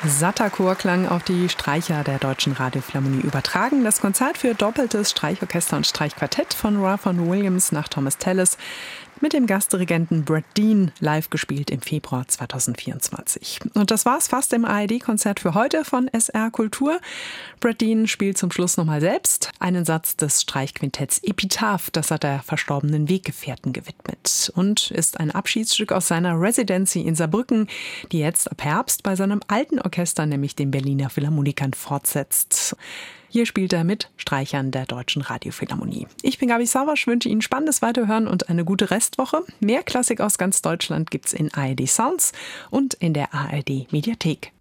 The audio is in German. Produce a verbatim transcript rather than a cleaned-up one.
Satter Chorklang auf die Streicher der Deutschen Radiophilharmonie übertragen. Das Konzert für doppeltes Streichorchester und Streichquartett von Ralph Vaughan Williams nach Thomas Tallis mit dem Gastdirigenten Brad Dean, live gespielt im Februar zweitausendvierundzwanzig. Und das war's fast im A R D-Konzert für heute von S R Kultur. Brad Dean spielt zum Schluss nochmal selbst einen Satz des Streichquintetts Epitaph, das er der verstorbenen Weggefährten gewidmet, und ist ein Abschiedsstück aus seiner Residency in Saarbrücken, die jetzt ab Herbst bei seinem alten Orchester, nämlich den Berliner Philharmonikern, fortsetzt. Hier spielt er mit Streichern der Deutschen Radiophilharmonie. Ich bin Gabi Savasch, wünsche Ihnen spannendes Weiterhören und eine gute Restwoche. Mehr Klassik aus ganz Deutschland gibt's in A R D Sounds und in der A R D Mediathek.